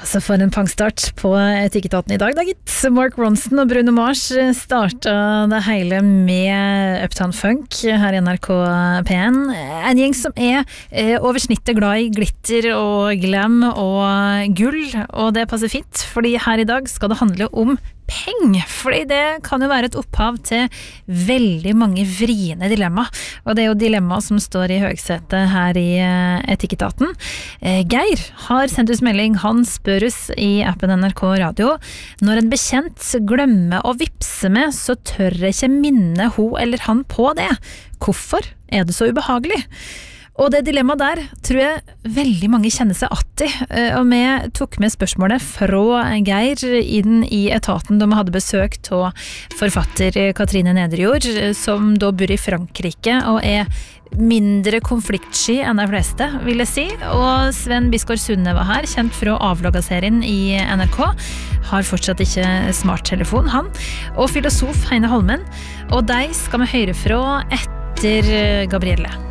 Altså for en pangstart på Etikketaten I dag, da gitt. Mark Ronson og Bruno Mars startet det hele med Uptown Funk her I NRK P1. En gjeng som over snittet glad I glitter og glam og gull, og det passer fint, fordi her I dag skal det handle om penger, fordi det kan jo være et opphav til veldig mange vriene dilemma, og det jo dilemma som står I høgsetet her I Etikketaten. Geir har sendt oss melding, han spør oss I appen NRK Radio, når en bekjent glemmer å vipse med, så tør jeg ikke minne hun eller han på det. Hvorfor det så ubehagelig? Og det dilemmaet der tror jeg veldig mange kjenner seg att I, og vi tok med spørsmålet fra Geir inn I etaten da vi hadde besøk av forfatter Katrine Nedrejord, som da bor I Frankrike og mindre konfliktsky enn de fleste, vil jeg si. Og Sven Biskår Sunde var her, kjent fra avloggaserien I NRK, har fortsatt ikke smarttelefon, han. Og filosof Heine Holmen, og de skal vi høre fra etter Gabrielle.